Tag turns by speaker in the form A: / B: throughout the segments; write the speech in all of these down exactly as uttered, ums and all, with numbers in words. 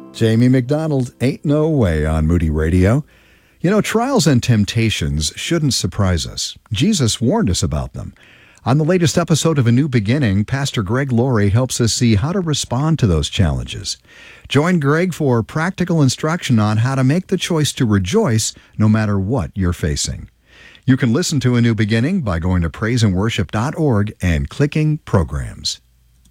A: Jamie McDonald, Ain't No Way on Moody Radio. You know, trials and temptations shouldn't surprise us. Jesus warned us about them. On the latest episode of A New Beginning, Pastor Greg Laurie helps us see how to respond to those challenges. Join Greg for practical instruction on how to make the choice to rejoice no matter what you're facing. You can listen to A New Beginning by going to praise and worship dot org and clicking Programs.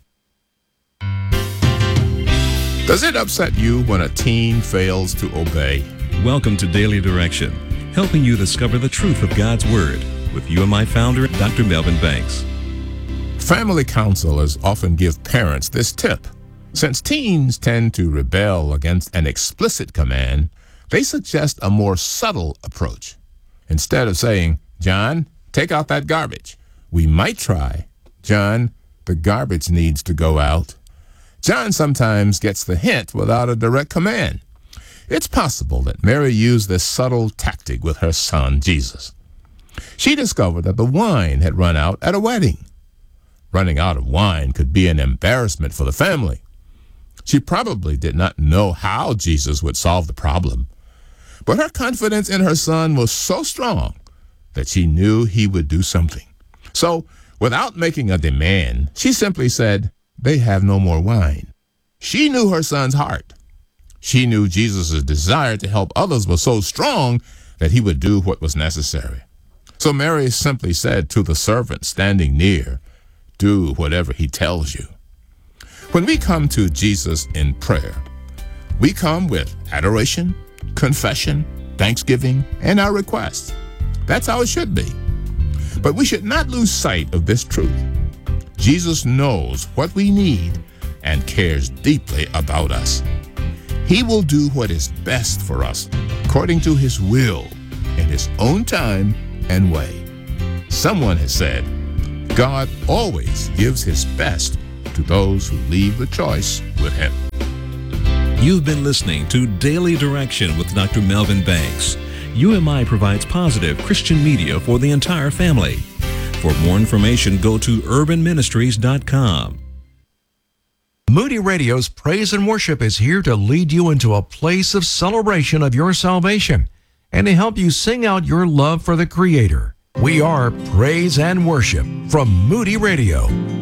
B: Does it upset you when a teen fails to obey?
C: Welcome to Daily Direction, helping you discover the truth of God's Word with U M I founder, Doctor Melvin Banks.
B: Family counselors often give parents this tip. Since teens tend to rebel against an explicit command, they suggest a more subtle approach. Instead of saying, "John, take out that garbage," we might try, "John, the garbage needs to go out." John sometimes gets the hint without a direct command. It's possible that Mary used this subtle tactic with her son, Jesus. She discovered that the wine had run out at a wedding. Running out of wine could be an embarrassment for the family. She probably did not know how Jesus would solve the problem, but her confidence in her son was so strong that she knew he would do something. So, without making a demand, she simply said, "They have no more wine." She knew her son's heart. She knew Jesus' desire to help others was so strong that he would do what was necessary. So Mary simply said to the servant standing near, "Do whatever he tells you." When we come to Jesus in prayer, we come with adoration, confession, thanksgiving, and our requests. That's how it should be. But we should not lose sight of this truth. Jesus knows what we need and cares deeply about us. He will do what is best for us according to his will in his own time and way. Someone has said, God always gives his best to those who leave the choice with him.
C: You've been listening to Daily Direction with Doctor Melvin Banks. U M I provides positive Christian media for the entire family. For more information, go to urban ministries dot com.
D: Moody Radio's Praise and Worship is here to lead you into a place of celebration of your salvation and to help you sing out your love for the Creator. We are Praise and Worship from Moody Radio.